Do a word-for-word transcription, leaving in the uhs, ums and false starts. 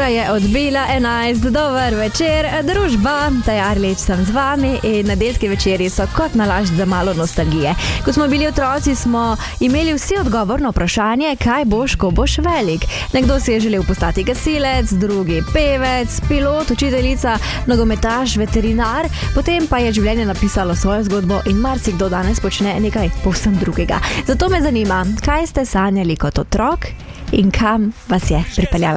Ura je odbila enajst, dober večer, družba, Tajarlič sem z vami in nedeljski večeri so kot nalašč za malo nostalgije. Ko smo bili otroci, smo imeli vsi odgovor na vprašanje, kaj boš, ko boš velik. Nekdo si je želel postati gasilec, drugi pevec, pilot, učiteljica, nogometaš, veterinar, potem pa je življenje napisalo svojo zgodbo in marsikdo danes počne nekaj povsem drugega. Zato me zanima, kaj ste sanjali kot otrok in kam vas je pripeljala